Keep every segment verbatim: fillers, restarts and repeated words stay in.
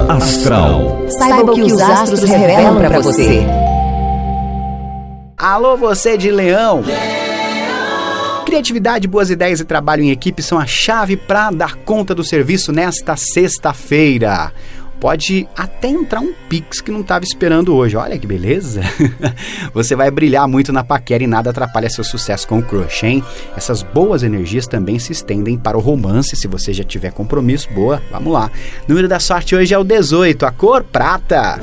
Hora Astral. Saiba o que os astros revelam para você. Alô, você de Leão. Leão! Criatividade, boas ideias e trabalho em equipe são a chave para dar conta do serviço nesta sexta-feira. Pode até entrar um Pix que não estava esperando hoje. Olha que beleza! Você vai brilhar muito na paquera e nada atrapalha seu sucesso com o crush, hein? Essas boas energias também se estendem para o romance, se você já tiver compromisso. Boa, vamos lá. O número da sorte hoje é o dezoito, a cor prata.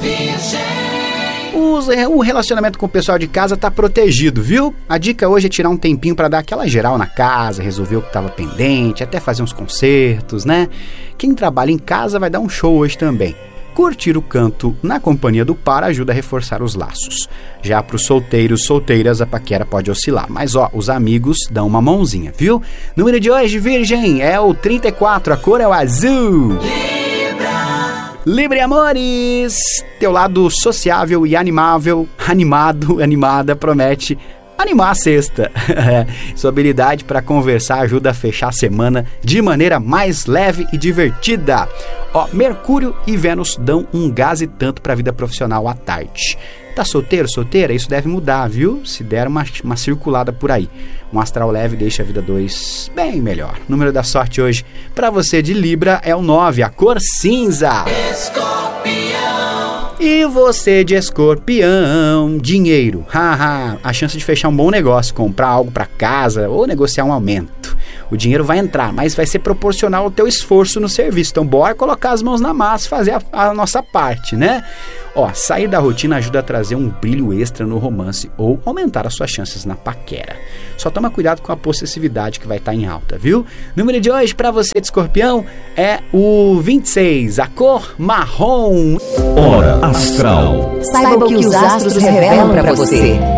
O relacionamento com o pessoal de casa tá protegido, viu? A dica hoje é tirar um tempinho para dar aquela geral na casa, resolver o que estava pendente, até fazer uns concertos, né? Quem trabalha em casa vai dar um show hoje também. Curtir o canto na companhia do par ajuda a reforçar os laços. Já para os solteiros, solteiras, a paquera pode oscilar. Mas ó, os amigos dão uma mãozinha, viu? Número de hoje, Virgem, é o trinta e quatro, a cor é o azul. Libra amores, teu lado sociável e animável, animado, animada, promete animar a sexta. Sua habilidade para conversar ajuda a fechar a semana de maneira mais leve e divertida. Ó, Mercúrio e Vênus dão um gás e tanto para a vida profissional à tarde. Tá solteiro, solteira? Isso deve mudar, viu? Se der uma, uma circulada por aí. Um astral leve deixa a vida dois bem melhor. O número da sorte hoje para você de Libra é o nove, a cor cinza. Escorpião. E você de Escorpião, dinheiro. Haha, a chance de fechar um bom negócio, comprar algo para casa ou negociar um aumento. O dinheiro vai entrar, mas vai ser proporcional ao teu esforço no serviço. Então bora colocar as mãos na massa e fazer a, a nossa parte, né? Ó, sair da rotina ajuda a trazer um brilho extra no romance ou aumentar as suas chances na paquera. Só toma cuidado com a possessividade que vai estar em alta, viu? Número de hoje para você de Escorpião é o vinte e seis, a cor marrom. Hora Astral. Saiba o que os astros revelam para você.